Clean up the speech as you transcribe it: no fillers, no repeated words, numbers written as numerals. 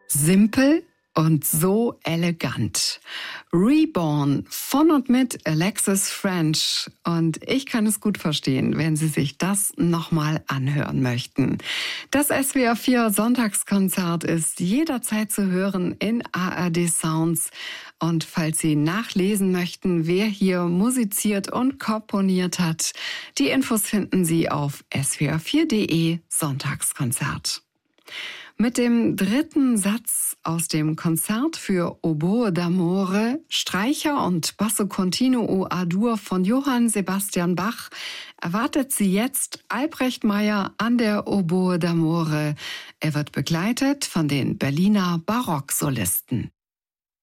Simpel und so elegant. Reborn von und mit Alexis French. Und ich kann es gut verstehen, wenn Sie sich das nochmal anhören möchten. Das SWR 4 Sonntagskonzert ist jederzeit zu hören in ARD Sounds. Und falls Sie nachlesen möchten, wer hier musiziert und komponiert hat, die Infos finden Sie auf swr4.de Sonntagskonzert. Mit dem dritten Satz aus dem Konzert für Oboe d'Amore, Streicher und Basso Continuo A-Dur von Johann Sebastian Bach erwartet Sie jetzt Albrecht Meyer an der Oboe d'Amore. Er wird begleitet von den Berliner Barocksolisten.